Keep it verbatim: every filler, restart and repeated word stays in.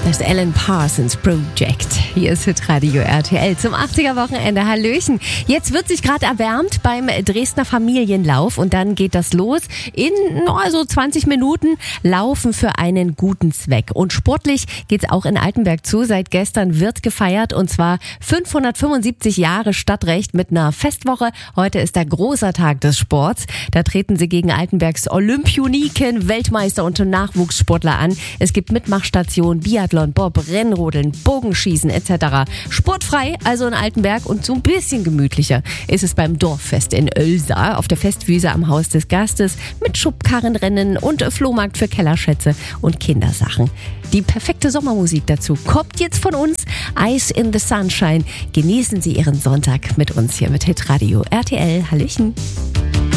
Das Alan Parsons Project. Hier ist Hitradio R T L zum achtziger-Wochenende. Hallöchen. Jetzt wird sich gerade erwärmt beim Dresdner Familienlauf und dann geht das los. In no, so zwanzig Minuten Laufen für einen guten Zweck. Und sportlich geht's auch in Altenberg zu. Seit gestern wird gefeiert und zwar fünfhundertfünfundsiebzig Jahre Stadtrecht mit einer Festwoche. Heute ist der großer Tag des Sports. Da treten sie gegen Altenbergs Olympioniken, Weltmeister und Nachwuchssportler an. Es gibt Mitmachstationen, Biathlon, Bob, Rennrodeln, Bogenschießen et cetera. Sportfrei, also in Altenberg, und so ein bisschen gemütlicher ist es beim Dorffest in Oelsa auf der Festwiese am Haus des Gastes mit Schubkarrenrennen und Flohmarkt für Kellerschätze und Kindersachen. Die perfekte Sommermusik dazu kommt jetzt von uns. Ice in the Sunshine. Genießen Sie Ihren Sonntag mit uns hier mit Hitradio R T L. Hallöchen.